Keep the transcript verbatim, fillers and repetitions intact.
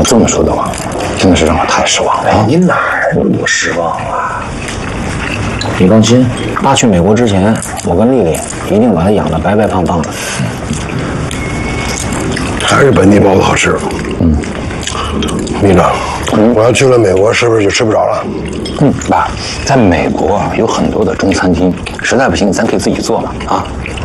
这么说的话，真的是让我太失望了。 哎，你哪儿那么多失望啊？ 你放心，爸去美国之前，我跟丽丽一定把他养得白白胖胖的。 还是本地包子好吃。嗯，米长，嗯，我要去了美国，是不是就吃不着了？ 嗯，爸，在美国有很多的中餐厅，实在不行咱可以自己做嘛啊。